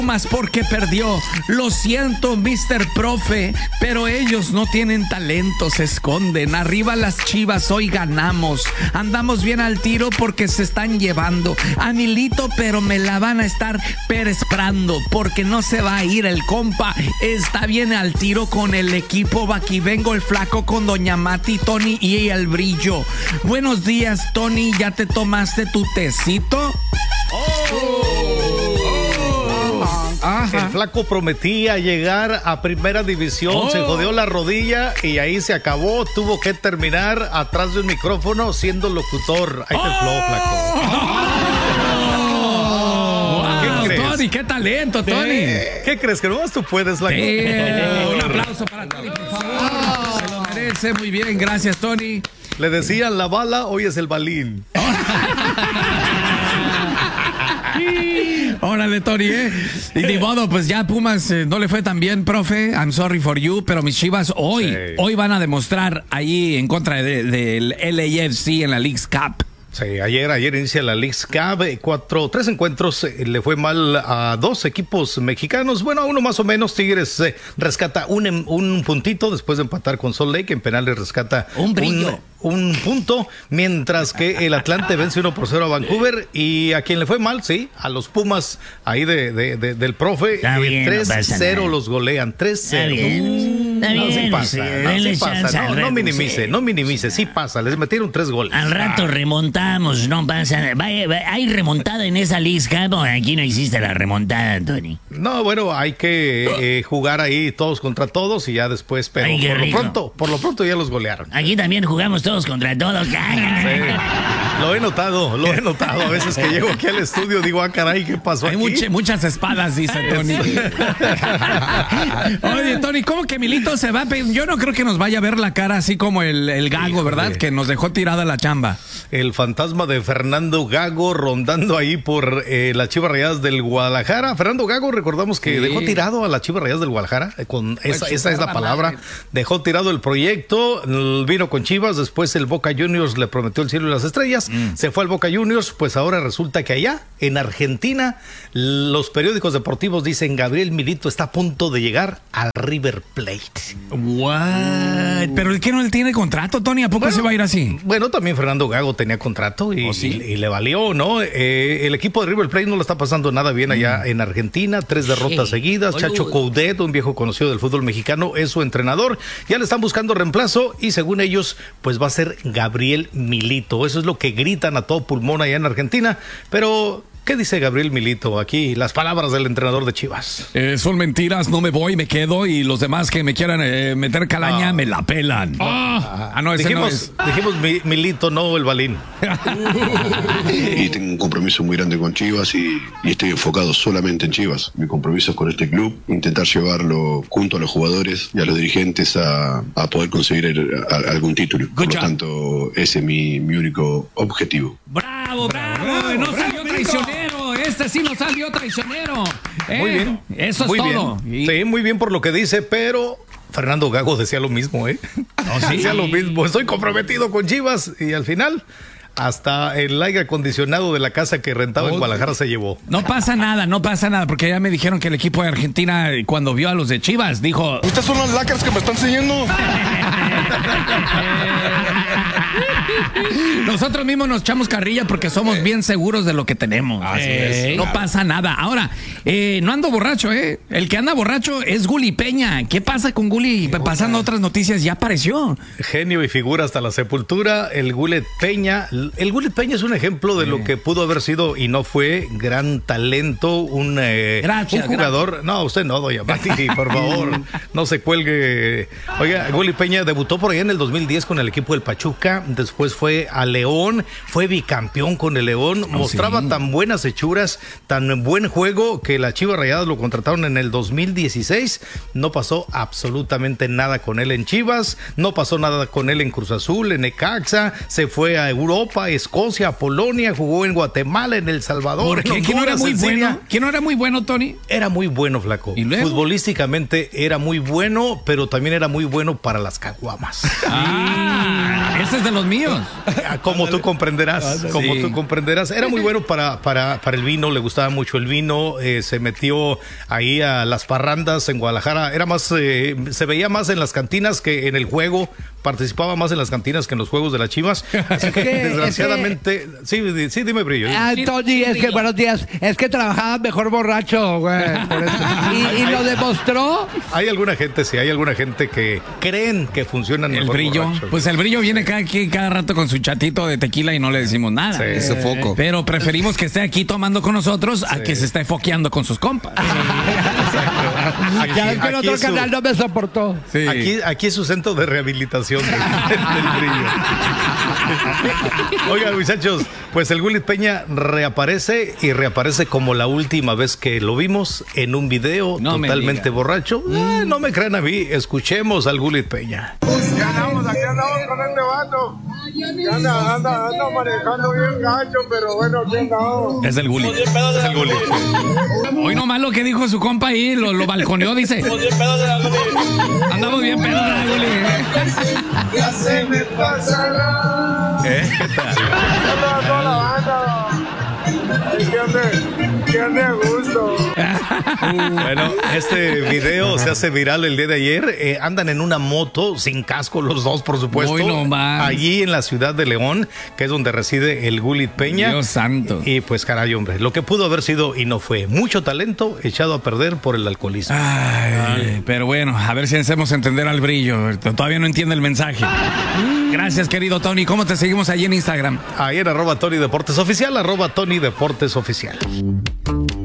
Pumas porque perdió. Lo siento, Mr. Profe, pero ellos no tienen talento, se esconden. Arriba las Chivas, hoy ganamos. Andamos bien al tiro porque se están llevando a Milito, pero me la van a estar peresprando porque no se va a ir el compa. Está bien al tiro con el equipo. Aquí vengo el flaco con Doña Mati, Tony y el brillo. Buenos días, Tony. ¿Ya te tomaste tu tecito? El flaco prometía llegar a primera división, se jodió la rodilla y ahí se acabó. Tuvo que terminar atrás de un micrófono siendo locutor. Ahí te flow, flaco. ¿Qué crees? Tony, qué talento, Tony. ¿Qué crees? Que nomás tú puedes, flaco. Un aplauso para Tony, por favor. Se lo merece, muy bien, gracias, Tony. Le decían la bala, hoy es el balín. Órale, Tony, Y ni modo, pues ya Pumas no le fue tan bien, profe. I'm sorry for you, pero mis Chivas hoy van a demostrar ahí en contra del LAFC en la Leagues Cup. Sí, ayer inicia la Leagues Cup, 3 encuentros, le fue mal a 2 equipos mexicanos, bueno, a uno más o menos. Tigres rescata un puntito después de empatar con Salt Lake, en penales rescata un punto, mientras que el Atlante vence 1-0 a Vancouver. Y a quien le fue mal, sí, a los Pumas ahí del profe, 3-0 los golean, 3-0. No minimice, sí pasa, les metieron 3 goles. Al rato remontamos, no pasa. ¿Hay remontada en esa Leagues Cup o aquí no hiciste la remontada, Tony? No, bueno, hay que jugar ahí todos contra todos y ya después, pero por lo pronto ya los golearon. Aquí también jugamos todos contra todos. Sí, lo he notado. A veces que llego aquí al estudio digo, caray, ¿qué pasó aquí? Hay muchas espadas, dice Tony. Oye, Tony, ¿cómo que Milito se va? Yo no creo que nos vaya a ver la cara así como el Gago, ¿verdad? Que nos dejó tirada la chamba. El fantasma de Fernando Gago rondando ahí por las Chivas Rayadas del Guadalajara. Fernando Gago, recordamos que dejó tirado a las Chivas Rayadas del Guadalajara. Esa es la palabra. Dejó tirado el proyecto, vino con Chivas, después el Boca Juniors le prometió el cielo y las estrellas. Se fue al Boca Juniors, pues ahora resulta que allá, en Argentina, los periódicos deportivos dicen Gabriel Milito está a punto de llegar al River Plate. What? Pero ¿el que no tiene contrato, Tony? ¿A poco se va a ir así? Bueno, también Fernando Gago tenía contrato y le valió, ¿no? El equipo de River Plate no lo está pasando nada bien allá en Argentina, 3 derrotas seguidas. Chacho Coudet, un viejo conocido del fútbol mexicano, es su entrenador. Ya le están buscando reemplazo y según ellos, pues va a ser Gabriel Milito. Eso es lo que gritan a todo pulmón allá en Argentina, pero ¿qué dice Gabriel Milito? Aquí las palabras del entrenador de Chivas. Son mentiras, no me voy, me quedo y los demás que me quieran meter calaña me la pelan. Dijimos Milito, no el balín. Y tengo un compromiso muy grande con Chivas y estoy enfocado solamente en Chivas. Mi compromiso es con este club, intentar llevarlo junto a los jugadores y a los dirigentes a poder conseguir algún título. Por lo tanto, ese es mi único objetivo. ¡Bravo! No salió traicionero. Este sí no salió traicionero. Muy bien. Eso es todo. Sí, muy bien por lo que dice, pero Fernando Gago decía lo mismo, Decía lo mismo. Estoy comprometido con Chivas y al final hasta el aire acondicionado de la casa que rentaba en Guadalajara se llevó. No pasa nada, porque ya me dijeron que el equipo de Argentina, cuando vio a los de Chivas, dijo... ¿Ustedes son las lacras que me están siguiendo? Nosotros mismos nos echamos carrilla porque somos bien seguros de lo que tenemos. Así es. No pasa nada. Ahora, no ando borracho, El que anda borracho es Gulli Peña. ¿Qué pasa con Gulli? Pasando otras noticias, ya apareció. Genio y figura hasta la sepultura, el Gulli Peña. El Gulli Peña es un ejemplo de lo que pudo haber sido y no fue. Gran talento, un jugador. Gracias. No, usted no, doña Mati, por favor, no se cuelgue. Oiga, Gulli Peña debutó por ahí en el 2010 con el equipo del Pachuca, después fue a León, fue bicampeón con el León, mostraba tan buenas hechuras, tan buen juego que las Chivas Rayadas lo contrataron en el 2016, no pasó absolutamente nada con él en Chivas, no pasó nada con él en Cruz Azul, en Necaxa, se fue a Europa, Escocia, a Polonia, jugó en Guatemala, en El Salvador. ¿Por qué? ¿Que no era muy bueno? ¿Que no era muy bueno, Tony? Era muy bueno, flaco. ¿Y luego? Futbolísticamente era muy bueno, pero también era muy bueno para las caguamas. Chivas. Ese es de los míos. Como tú comprenderás, tú comprenderás. Era muy bueno para el vino, le gustaba mucho el vino, se metió ahí a las parrandas en Guadalajara. Era más, se veía más en las cantinas que en el juego, participaba más en las cantinas que en los juegos de las Chivas. Así que desgraciadamente, sí, dime, Brillo. Tony, es que buenos días, es que trabajaba mejor borracho, güey, por eso. ¿Y lo demostró? Hay alguna gente que creen que funcionan el mejor Brillo, borracho. pues el Brillo viene aquí cada rato con su chatito de tequila y no le decimos nada. Sí. Ese foco. Pero preferimos que esté aquí tomando con nosotros a que se esté foqueando con sus compas. Ya es que el otro canal no me soportó. Sí. Aquí es su centro de rehabilitación del Brillo. Oigan, muchachos, pues el Gullit Peña reaparece como la última vez que lo vimos en un video totalmente borracho. No me crean a mí, escuchemos al Gullit Peña. Ya andamos con este vato. Anda manejando bien gacho, pero bueno, aquí andamos. Es el Gullit. Es el Gullit. Hoy nomás lo que dijo su compa ahí, lo balconeó, dice. Andamos bien pedos de la Gullit. Ya se me pasará. ¿Qué tal? Toda la banda. Que ande a gusto. Bueno, este video se hace viral el día de ayer. Andan en una moto sin casco los dos, por supuesto. Hoy nomás. Allí en la ciudad de León, que es donde reside el Gullit Peña. Dios santo. Y pues caray, hombre, lo que pudo haber sido y no fue. Mucho talento echado a perder por el alcoholismo. Ay, pero bueno, a ver si hacemos entender al Brillo. Todavía no entiende el mensaje. Gracias, querido Tony. ¿Cómo te seguimos allí en Instagram? Ahí en @Tony Deportes Oficial, @Tony Deportes Oficial.